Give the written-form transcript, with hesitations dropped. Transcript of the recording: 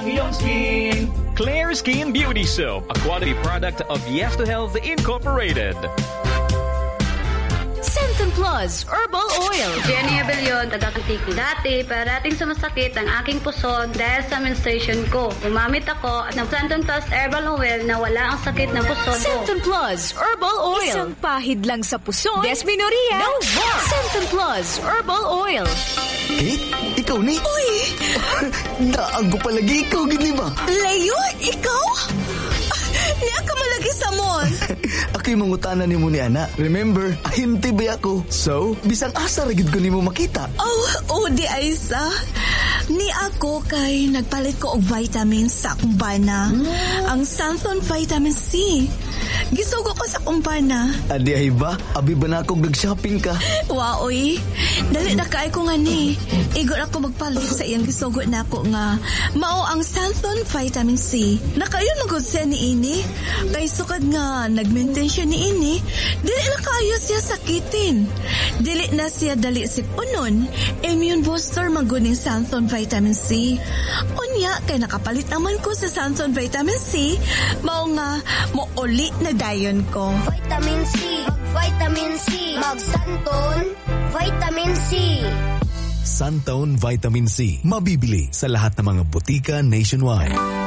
ang iyong skin. Claire Skin Beauty Soap, a quality product of Yes to Health Incorporated. Centum Plus Herbal Oil. Jenny Abellion, taga-Antique. Dati, parating sumasakit ang aking puso dahil sa menstruation ko. Umamit ako ng Centum Plus Herbal Oil na wala ang sakit ng puso ko. Centum Plus Herbal Oil. Isang pahid lang sa puso. Desminoria. No more. Centum Plus Herbal Oil. Kate, ikaw ni? Uy! Daang ko palagi ikaw, gini ba? Leo, ikaw? Niya ka malagi sa mon. Ako'y mangutana ni mo ni Ana. Remember, ahinti ba ako? So, bisang asa ragid ko ni mo makita. Oh, di Aisa. Ni ako kay nagpalit ko og vitamins sa akong bana. Ang Santon Vitamin C. Gisugo ko sa akong bana. Adi ay ba? Abi ba na akong nag-shopping ka? Waoy. Dali na kaay ko nga ni. Igot ako magpalit sa iyang gisugo na ako nga. Mao ang Santon Vitamin C. Nakayon magod siya ni ini. Kay sukad nga nag-maintain siya ni ini. Dili na kayo siya sakitin. Dili na siya dali sipunon. Immune booster maguning Santon Vitamin C. Unya kay nakapalit naman ko sa Santon Vitamin C. Mao nga mouli na dayon ko. Vitamin C, Vitamin C, Santon Vitamin C. Santon Vitamin C, mabibili sa lahat ng mga butika nationwide.